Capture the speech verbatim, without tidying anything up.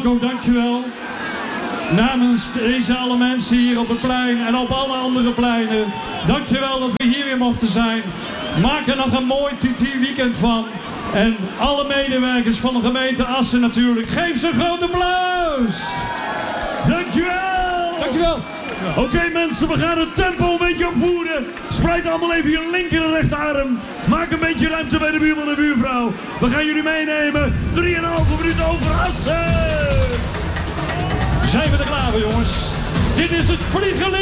Marco, dankjewel. Namens deze alle mensen hier op het plein en op alle andere pleinen. Dankjewel dat we hier weer mochten zijn. Maak er nog een mooi T T weekend van. En alle medewerkers van de gemeente Assen natuurlijk. Geef ze een groot applaus. Dankjewel. Dankjewel. Oké okay, mensen, we gaan het tempo een beetje opvoeren. Spreid allemaal even je linker en rechterarm. Maak een beetje ruimte bij de buurman en buurvrouw. We gaan jullie meenemen. drieënhalve minuten over Assen. Zijn we er klaar voor, jongens? Dit is het vliegen.